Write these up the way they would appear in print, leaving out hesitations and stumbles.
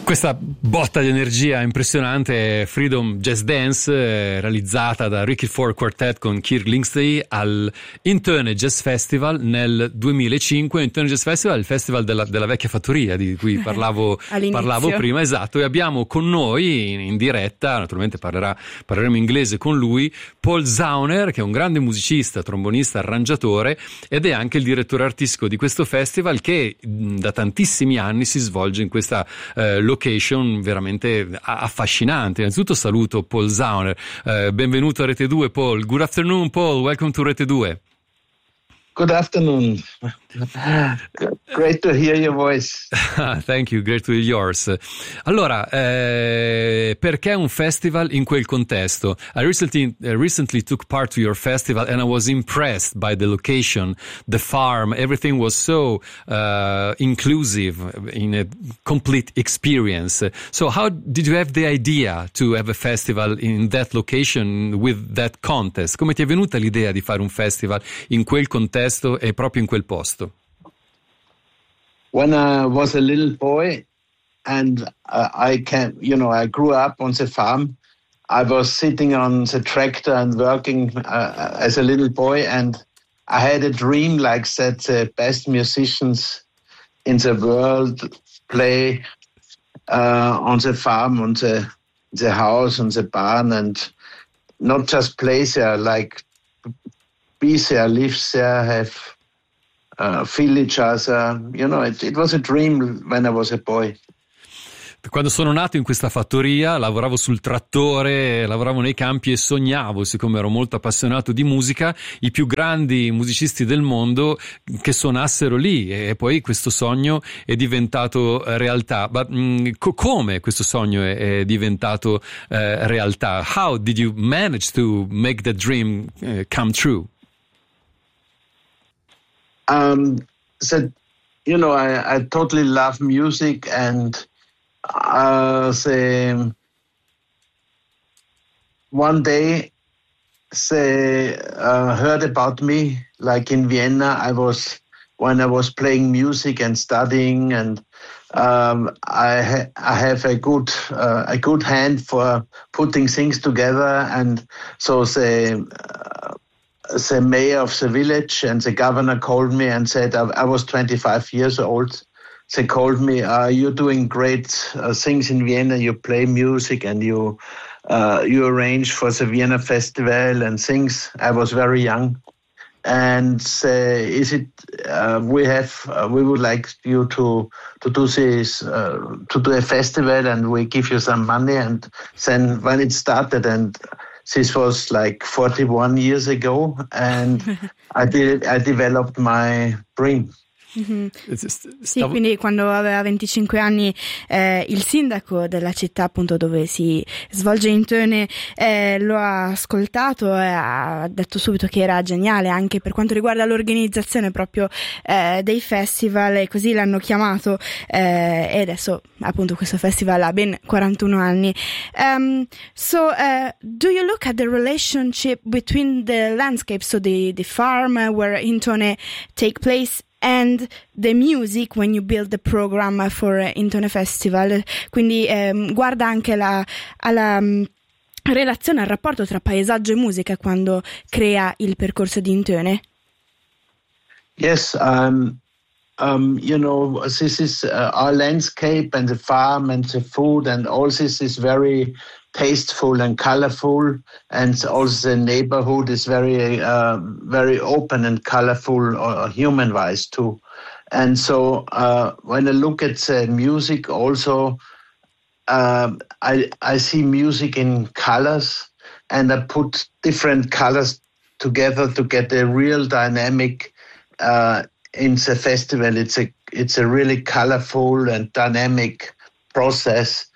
Questa botta di energia impressionante è Freedom Jazz Dance, realizzata da Ricky Ford Quartet con Kirk Lindsey al Intone Jazz Festival nel 2005. Intone Jazz Festival è il festival della vecchia fattoria di cui parlavo prima, esatto, e abbiamo con noi in diretta, naturalmente parleremo inglese con lui, Paul Zauner, che è un grande musicista, trombonista, arrangiatore ed è anche il direttore artistico di questo festival che da tantissimi anni si svolge in questa location veramente affascinante. Innanzitutto saluto Paul Zauner, benvenuto a Rete 2 Paul. Good afternoon Paul, welcome to Rete 2. Good afternoon. Great to hear your voice. Thank you, great to hear yours. Allora, perché un festival in quel contesto? I recently took part to your festival and I was impressed by the location, the farm, everything was so inclusive in a complete experience. So how did you have the idea to have a festival in that location with that contest? Come ti è venuta l'idea di fare un festival in quel contesto e proprio in quel posto? When I was a little boy and I grew up on the farm, I was sitting on the tractor and working as a little boy, and I had a dream like that the best musicians in the world play on the farm, on the house, on the barn, and not just play there, like be there, live there, have feel each other. You know, it was a dream when I was a boy. Quando sono nato in questa fattoria lavoravo sul trattore, lavoravo nei campi e sognavo, siccome ero molto appassionato di musica, i più grandi musicisti del mondo che suonassero lì, e poi questo sogno è diventato realtà. Ma come questo sogno è diventato realtà? How did you manage to make the dream come true? So, you know, I totally love music, and one day they heard about me, like in Vienna. When I was playing music and studying, and I have a good hand for putting things together, and so the mayor of the village and the governor called me and said, I was 25 years old. They called me, you're doing great things in Vienna. You play music and you arrange for the Vienna Festival and things. I was very young. And we would like you to do this, to do a festival, and we give you some money. And then when it started, and this was like 41 years ago, and I developed my dream. Mm-hmm. Sì, quindi quando aveva 25 anni il sindaco della città appunto dove si svolge Intone lo ha ascoltato e ha detto subito che era geniale anche per quanto riguarda l'organizzazione proprio dei festival, e così l'hanno chiamato e adesso appunto questo festival ha ben 41 anni. Do you look at the relationship between the landscape, so the farm where Intone take place, and the music when you build the program for Intone Festival? Quindi guarda anche alla relazione, al rapporto tra paesaggio e musica quando crea il percorso di Intone? Yes, you know, this is our landscape and the farm and the food and all this is very tasteful and colorful, and also the neighborhood is very open and colorful, human-wise too. And so when I look at the music also, I see music in colors, and I put different colors together to get a real dynamic in the festival. It's a really colorful and dynamic process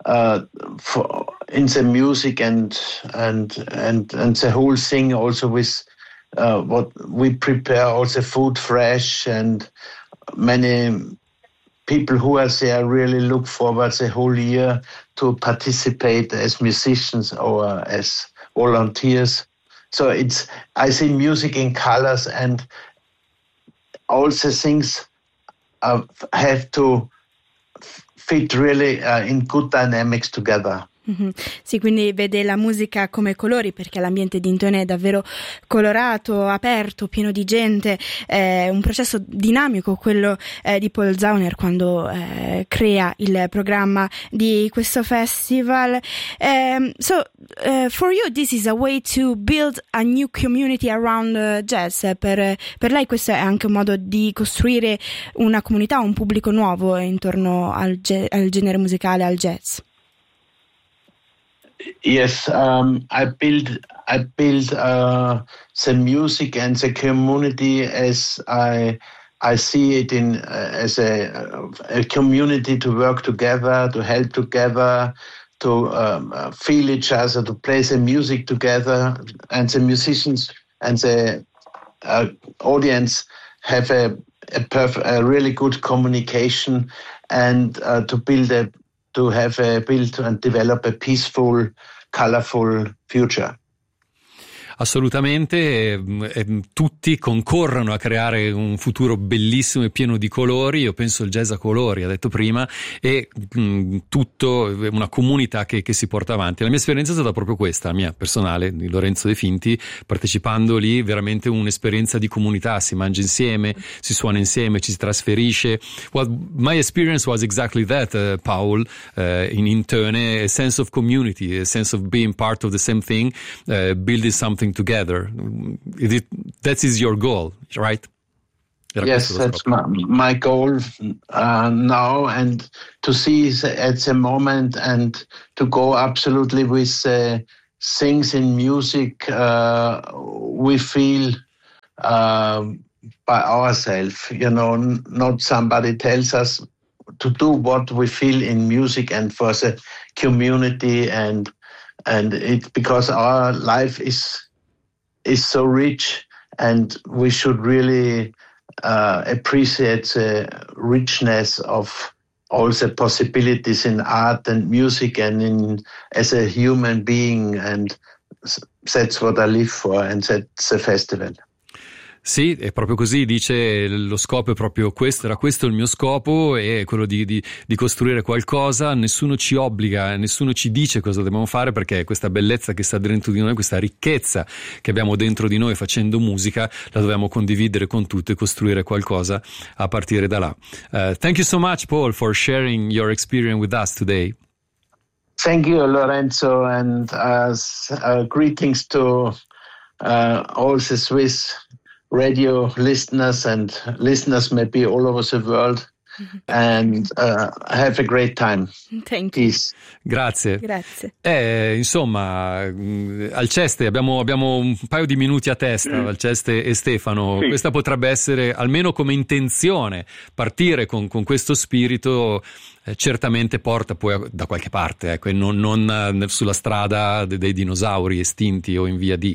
in the music and the whole thing, also with what we prepare, also food fresh, and many people who are there really look forward the whole year to participate as musicians or as volunteers. So I see music in colors, and all the things have to fit really in good dynamics together. Mm-hmm. Sì, quindi vede la musica come colori, perché l'ambiente di Intone è davvero colorato, aperto, pieno di gente, un processo dinamico quello di Paul Zauner quando crea il programma di questo festival. For you this is a way to build a new community around jazz. Per lei questo è anche un modo di costruire una comunità, un pubblico nuovo intorno al genere musicale, al jazz. Yes, I build the music and the community as I see it as a community to work together, to help together, to feel each other, to play the music together, and the musicians and the audience have a really good communication, and to build and develop a peaceful, colorful future. Assolutamente, tutti concorrono a creare un futuro bellissimo e pieno di colori. Io penso il jazz a colori, ha detto prima, e tutto una comunità che si porta avanti. La mia esperienza è stata proprio questa, la mia personale, di Lorenzo De Finti, partecipando lì, veramente un'esperienza di comunità, si mangia insieme, si suona insieme, ci si trasferisce. Well, my experience was exactly that, Paul, in Intone, a sense of community, a sense of being part of the same thing, building something together. That is your goal, right? Yes, that's my goal now, and to see at the moment and to go absolutely with things in music we feel by ourselves, not somebody tells us to do what we feel in music and for the community, and it because our life is so rich, and we should really appreciate the richness of all the possibilities in art and music and as a human being, and that's what I live for, and that's the festival. Sì, è proprio così, dice, lo scopo è proprio questo, era questo il mio scopo, è quello di costruire qualcosa. Nessuno ci obbliga, nessuno ci dice cosa dobbiamo fare, perché questa bellezza che sta dentro di noi, questa ricchezza che abbiamo dentro di noi facendo musica, la dobbiamo condividere con tutti e costruire qualcosa a partire da là. Thank you so much, Paul, for sharing your experience with us today. Thank you, Lorenzo, and greetings to all the Swiss radio listeners and listeners maybe all over the world, and have a great time. Thank you. Peace. Grazie. Insomma, Alceste, abbiamo un paio di minuti a testa, Alceste e Stefano. Sì. Questa potrebbe essere, almeno come intenzione, partire con questo spirito, certamente porta poi da qualche parte, ecco, e non sulla strada dei dinosauri estinti o in via di.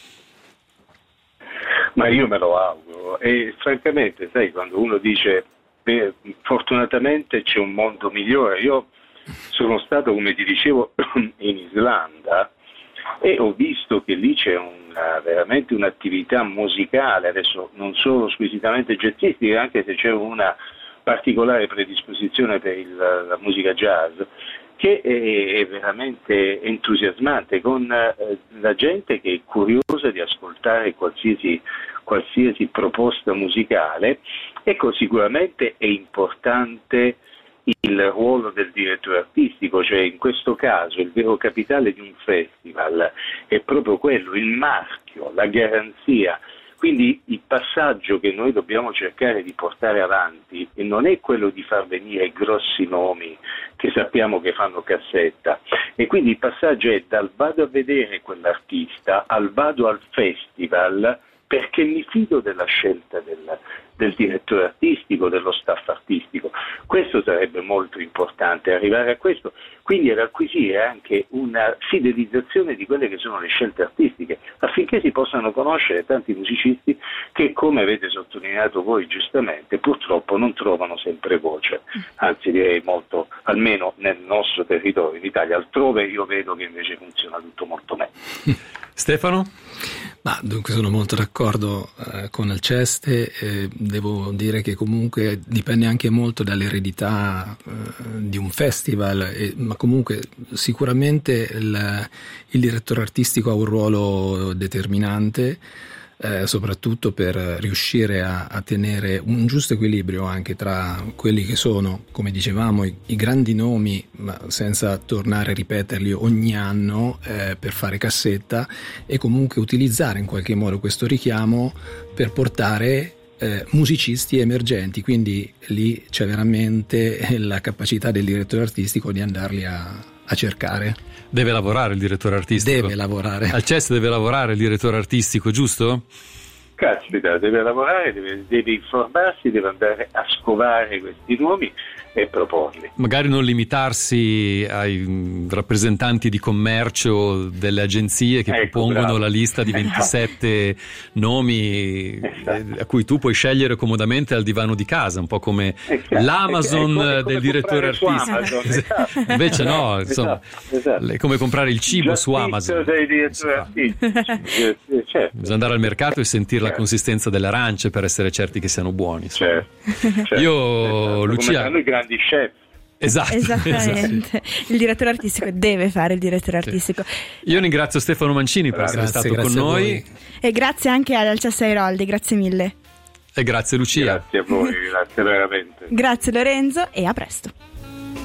Ma io me lo auguro, e francamente, sai, quando uno dice fortunatamente c'è un mondo migliore, io sono stato, come ti dicevo, in Islanda e ho visto che lì c'è veramente un'attività musicale, adesso non solo squisitamente jazzistica, anche se c'è una particolare predisposizione per la musica jazz, che è veramente entusiasmante, con la gente che è curiosa di ascoltare qualsiasi proposta musicale. Ecco, sicuramente è importante il ruolo del direttore artistico, cioè in questo caso il vero capitale di un festival è proprio quello, il marchio, la garanzia. Quindi il passaggio che noi dobbiamo cercare di portare avanti non è quello di far venire grossi nomi che sappiamo che fanno cassetta, e quindi il passaggio è dal vado a vedere quell'artista al vado al festival, perché mi fido della scelta del direttore artistico, dello staff artistico. Questo sarebbe molto importante, arrivare a questo, quindi ad acquisire anche una fidelizzazione di quelle che sono le scelte artistiche, affinché si possano conoscere tanti musicisti che, come avete sottolineato voi giustamente, purtroppo non trovano sempre voce, anzi direi molto, almeno nel nostro territorio, in Italia. Altrove io vedo che invece funziona tutto molto meglio. Stefano? Ma dunque sono molto d'accordo con Alceste. devo dire che comunque dipende anche molto dall'eredità di un festival, ma comunque sicuramente il direttore artistico ha un ruolo determinante, soprattutto per riuscire a tenere un giusto equilibrio anche tra quelli che sono, come dicevamo, i grandi nomi, ma senza tornare a ripeterli ogni anno per fare cassetta, e comunque utilizzare in qualche modo questo richiamo per portare musicisti emergenti. Quindi lì c'è veramente la capacità del direttore artistico di andarli a cercare. Deve lavorare il direttore artistico. Deve lavorare. Al CES deve lavorare il direttore artistico, giusto? Caspita, deve lavorare, deve informarsi, deve andare a scovare questi nomi e proporli. Magari non limitarsi ai rappresentanti di commercio delle agenzie che propongono bravo. La lista di 27 nomi a cui tu puoi scegliere comodamente al divano di casa, un po' come l'Amazon del direttore artistico. Esatto. Invece no, insomma, è come comprare il cibo su Amazon. Dei direttori artistici. Certo. Bisogna andare al mercato e sentire la consistenza delle arance per essere certi che siano buoni. Certo. Io, Lucia, come grandi chef. Esatto. Esattamente. Il direttore artistico deve fare il direttore artistico. Io ringrazio Stefano Mancini per essere stato con noi. E grazie anche al CES Airoldi, grazie mille. E grazie Lucia. Grazie a voi, grazie veramente. Grazie Lorenzo e a presto.